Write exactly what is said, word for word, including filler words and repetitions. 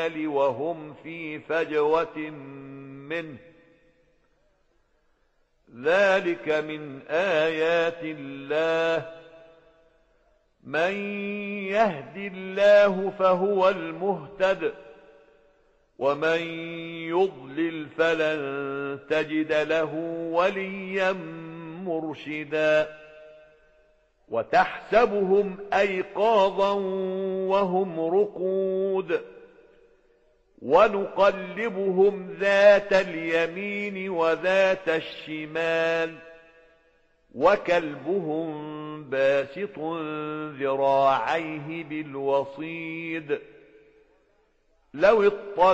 وهم في فجوة منه ذلك من آيات الله من يهد الله فهو المهتد ومن يضلل فلن تجد له وليا مرشدا وتحسبهم أيقاظا وهم رقود ونقلبهم ذات اليمين وذات الشمال وكلبهم باسط ذراعيه بالوصيد لو اطلع